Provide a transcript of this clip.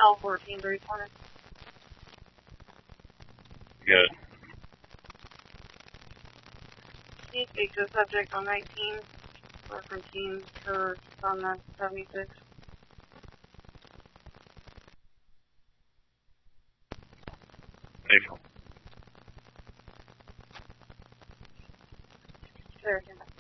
L14, 3 corner. Good. Can you speak to the subject on 19? Or from team to on the 76? April. There again.